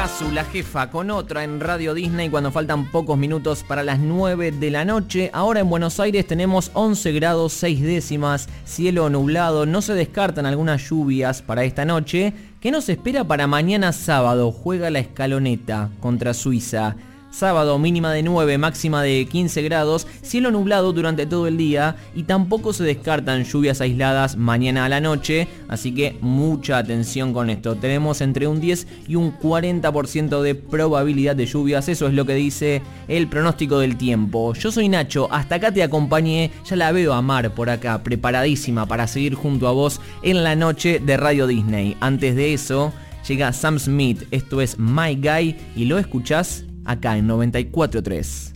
Kazu, la jefa, con otra en Radio Disney cuando faltan pocos minutos para las 9 de la noche. Ahora en Buenos Aires tenemos 11 grados 6 décimas, cielo nublado. No se descartan algunas lluvias para esta noche. ¿Qué nos espera para mañana sábado? Juega la Escaloneta contra Suiza. Sábado mínima de 9, máxima de 15 grados, cielo nublado durante todo el día y tampoco se descartan lluvias aisladas mañana a la noche, así que mucha atención con esto. Tenemos entre un 10 y un 40% de probabilidad de lluvias, eso es lo que dice el pronóstico del tiempo. Yo soy Nacho, hasta acá te acompañé, ya la veo a Mar por acá, preparadísima para seguir junto a vos en la noche de Radio Disney. Antes de eso, llega Sam Smith, esto es My Guy y lo escuchás acá en 94.3.